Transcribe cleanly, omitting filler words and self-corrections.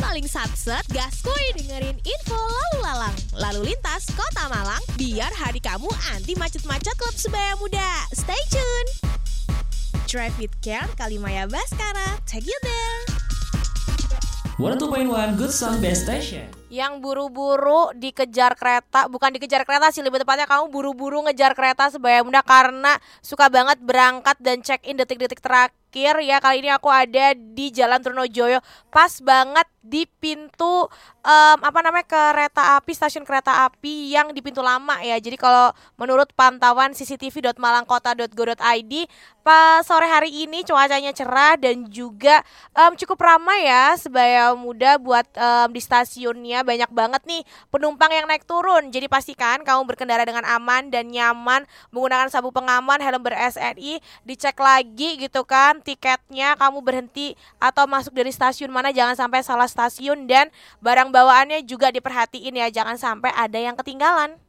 paling satset, gaskuy dengerin info lalu lalang, lalu lintas Kota Malang, biar hari kamu anti macet-macet klub sebaya muda. Stay tune. Drive with Care, Kalimaya Baskara, take you there. 102.1 Good Sound Best Station. Yang buru-buru dikejar kereta, bukan dikejar kereta sih, lebih tepatnya kamu buru-buru ngejar kereta sebaya muda karena suka banget berangkat dan check-in detik-detik terakhir ya. Kali ini aku ada di Jalan Trunojoyo, pas banget di pintu kereta api, stasiun kereta api yang di pintu lama ya. Jadi kalau menurut pantauan cctv.malangkota.go.id, pas sore hari ini cuacanya cerah dan juga cukup ramai ya sebaya muda buat di stasiunnya. Banyak banget nih penumpang yang naik turun. Jadi pastikan kamu berkendara dengan aman dan nyaman, menggunakan sabuk pengaman, helm ber-SNI, dicek lagi gitu kan tiketnya, kamu berhenti atau masuk dari stasiun mana, jangan sampai salah stasiun, dan barang bawaannya juga diperhatiin ya, jangan sampai ada yang ketinggalan.